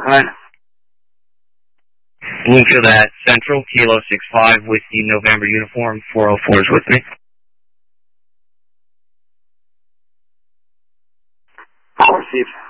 Right. Luca, that Central, Kilo 65, Whiskey, November uniform, 404 is with me. Received.